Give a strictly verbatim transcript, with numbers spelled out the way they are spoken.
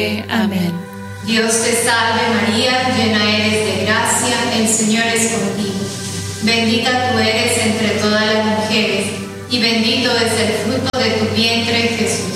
Amén. Dios te salve María, llena eres de gracia, el Señor es contigo. Bendita tú eres entre todas las mujeres, y bendito es el fruto de tu vientre, Jesús.